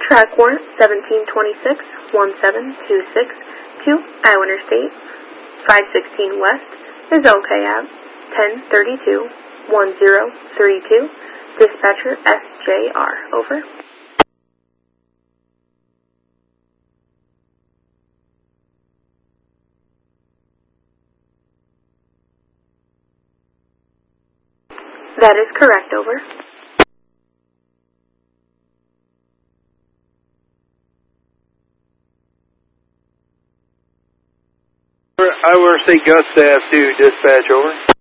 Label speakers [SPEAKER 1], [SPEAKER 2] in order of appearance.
[SPEAKER 1] track warrant 1726-1726 to Iowa Interstate 516 West is OKAB 1032-1032. Dispatcher SJR, over. That is correct, over.
[SPEAKER 2] Iowa Interstate Gus Staff to dispatch, over.